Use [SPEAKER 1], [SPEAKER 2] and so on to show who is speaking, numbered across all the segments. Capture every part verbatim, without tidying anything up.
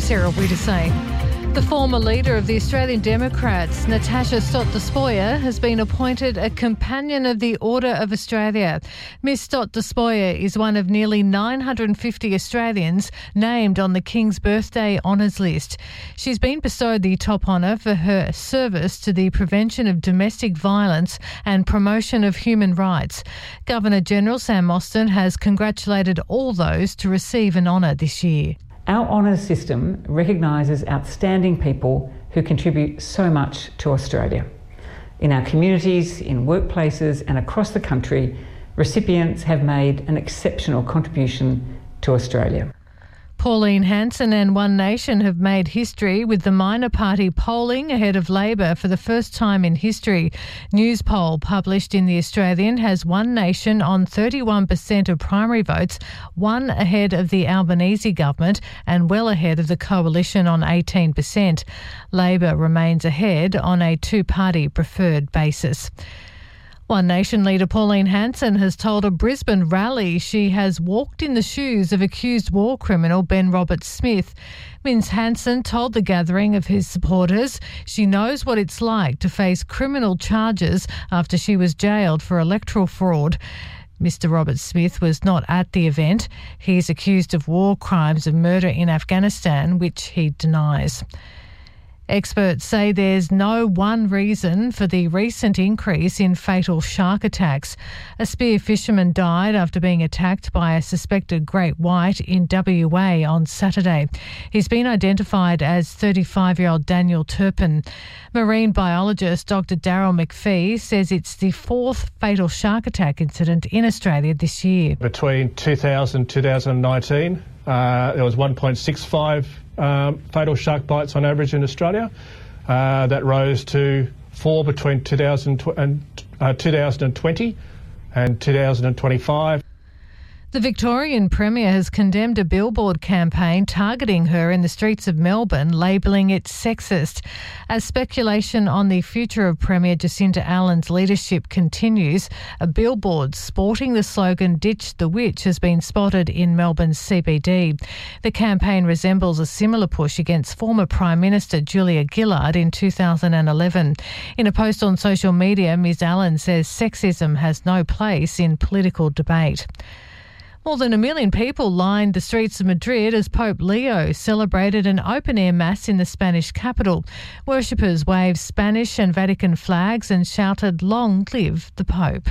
[SPEAKER 1] Sarah Wiedersay. The former leader of the Australian Democrats, Natasha Stott-Despoja, has been appointed a Companion of the Order of Australia. Miss Stott-Despoja is one of nearly nine hundred fifty Australians named on the King's Birthday Honours List. She's been bestowed the top honour for her service to the prevention of domestic violence and promotion of human rights. Governor-General Sam Mostyn has congratulated all those to receive an honour this year.
[SPEAKER 2] Our honours system recognises outstanding people who contribute so much to Australia. In our communities, in workplaces and across the country, recipients have made an exceptional contribution to Australia.
[SPEAKER 1] Pauline Hanson and One Nation have made history with the minor party polling ahead of Labor for the first time in history. News poll published in The Australian has One Nation on thirty-one percent of primary votes, one ahead of the Albanese government and well ahead of the coalition on eighteen percent. Labor remains ahead on a two-party preferred basis. One Nation leader Pauline Hanson has told a Brisbane rally she has walked in the shoes of accused war criminal Ben Roberts-Smith. Miz Hanson told the gathering of his supporters she knows what it's like to face criminal charges after she was jailed for electoral fraud. Mister Roberts-Smith was not at the event. He is accused of war crimes and murder in Afghanistan, which he denies. Experts say there's no one reason for the recent increase in fatal shark attacks. A spear fisherman died after being attacked by a suspected great white in W A on Saturday. He's been identified as thirty-five-year-old Daniel Turpin. Marine biologist Doctor Daryl McPhee says it's the fourth fatal shark attack incident in Australia this year.
[SPEAKER 3] Between two thousand and two thousand nineteen, uh, there was one point six five Um, fatal shark bites on average in Australia. Uh, that rose to four between two thousand and, uh, two thousand twenty and two thousand twenty-five.
[SPEAKER 1] The Victorian Premier has condemned a billboard campaign targeting her in the streets of Melbourne, labelling it sexist. As speculation on the future of Premier Jacinta Allen's leadership continues, a billboard sporting the slogan "Ditch the Witch" has been spotted in Melbourne's C B D. The campaign resembles a similar push against former Prime Minister Julia Gillard in two thousand eleven. In a post on social media, Miz Allen says sexism has no place in political debate. More than a million people lined the streets of Madrid as Pope Leo celebrated an open-air mass in the Spanish capital. Worshippers waved Spanish and Vatican flags and shouted, "Long live the Pope."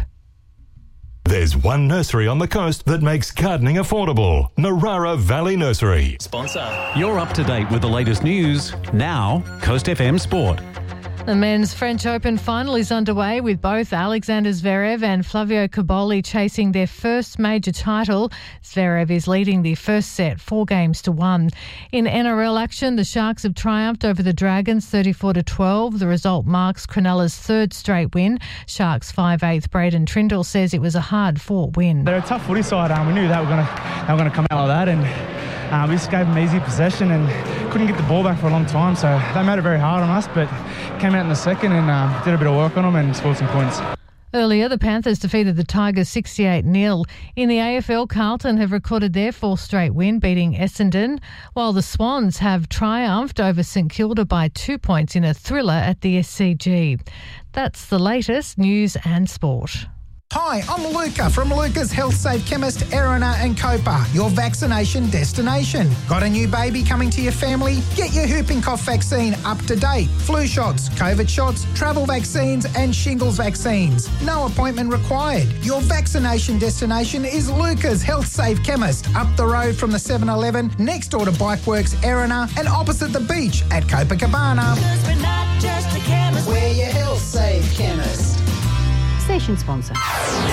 [SPEAKER 4] There's one nursery on the coast that makes gardening affordable. Narara Valley Nursery.
[SPEAKER 5] Sponsor. You're up to date with the latest news. Now, Coast F M Sport.
[SPEAKER 1] The men's French Open final is underway with both Alexander Zverev and Flavio Cobolli chasing their first major title. Zverev is leading the first set four games to one. In N R L action, the Sharks have triumphed over the Dragons thirty-four to twelve. The result marks Cronulla's third straight win. Sharks five eighth Braden Trindle says it was a hard-fought win.
[SPEAKER 6] They're a tough footy side. Um, we knew that we were going to they were going to come out like that, and uh, we just gave them easy possession and couldn't get the ball back for a long time. So they made it very hard on us, but came out in the second and uh, did a bit of work on them and scored some points.
[SPEAKER 1] Earlier, the Panthers defeated the Tigers sixty-eight nil. In the A F L, Carlton have recorded their fourth straight win, beating Essendon, while the Swans have triumphed over St Kilda by two points in a thriller at the S C G. That's the latest news and sport.
[SPEAKER 7] Hi, I'm Luca from Luca's Health Safe Chemist, Erina and Copa, your vaccination destination. Got a new baby coming to your family? Get your whooping cough vaccine up to date. Flu shots, COVID shots, travel vaccines and shingles vaccines. No appointment required. Your vaccination destination is Luca's Health Safe Chemist, up the road from the seven eleven, next door to Bikeworks, Erina and opposite the beach at Copacabana.
[SPEAKER 8] Because we're not just a chemist,
[SPEAKER 7] we're your Health Safe Chemist.
[SPEAKER 9] Station sponsor.